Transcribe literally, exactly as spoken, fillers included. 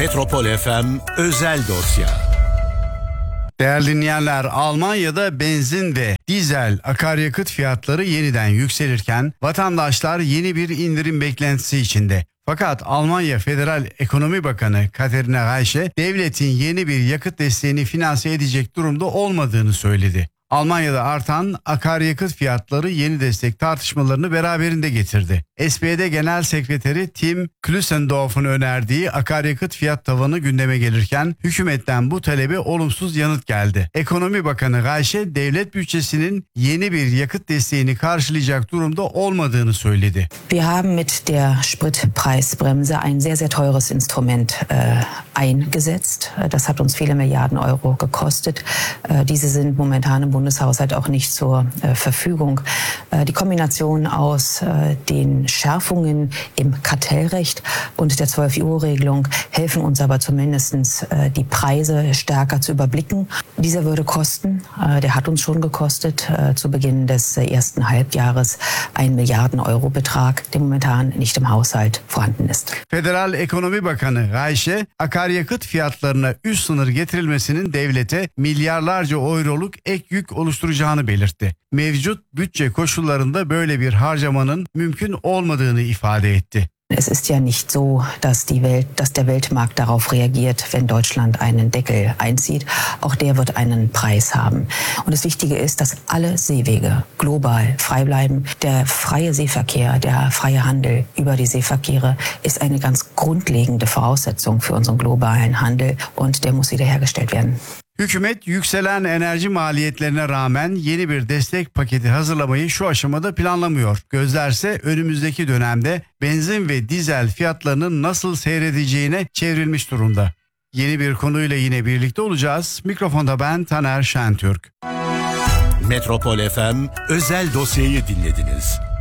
Metropol F M özel dosya. Değerli dinleyenler, Almanya'da benzin ve dizel akaryakıt fiyatları yeniden yükselirken vatandaşlar yeni bir indirim beklentisi içinde. Fakat Almanya Federal Ekonomi Bakanı Katharina Reiche devletin yeni bir yakıt desteğini finanse edecek durumda olmadığını söyledi. Almanya'da artan akaryakıt fiyatları yeni destek tartışmalarını beraberinde getirdi. S P D Genel Sekreteri Tim Klüssendorf'un önerdiği akaryakıt fiyat tavanı gündeme gelirken hükümetten bu talebe olumsuz yanıt geldi. Ekonomi Bakanı Reiche devlet bütçesinin yeni bir yakıt desteğini karşılayacak durumda olmadığını söyledi. Wir haben mit der Spritpreisbremse ein sehr sehr teures Instrument äh, eingesetzt. Das hat uns viele Milliarden Euro gekostet. Äh, diese sind momentan im Bundeshaushalt auch nicht zur äh, Verfügung. Äh, die Kombination aus äh, den Schärfungen im Kartellrecht und der zwölf Euro Regelung helfen uns aber zumindest äh, die Preise stärker zu überblicken. Dieser würde kosten, äh, der hat uns schon gekostet, äh, zu Beginn des äh, ersten Halbjahres ein Milliarden Euro Betrag, der momentan nicht im Haushalt vorhanden ist. Federal Ekonomi Bakanı Reiche, akaryakıt fiyatlarına üst sınır getirilmesinin devlete milyarlarca euroluk ek yük oluşturacağını belirtti. Mevcut bütçe koşullarında böyle bir harcamanın mümkün olmadığını ifade etti. Es ist ja nicht so, dass die Welt, dass der Weltmarkt darauf reagiert, wenn Deutschland einen Deckel einzieht. Auch der wird einen Preis haben. Und das Wichtige ist, dass alle Seewege global frei bleiben. Der freie Seeverkehr, der freie Handel über die Seeverkehre ist eine ganz grundlegende Voraussetzung für unseren globalen Handel und der muss wiederhergestellt werden. Hükümet yükselen enerji maliyetlerine rağmen yeni bir destek paketi hazırlamayı şu aşamada planlamıyor. Gözlerse önümüzdeki dönemde benzin ve dizel fiyatlarının nasıl seyredeceğine çevrilmiş durumda. Yeni bir konuyla yine birlikte olacağız. Mikrofonda ben Taner Şentürk. Metropol F M özel dosyayı dinlediniz.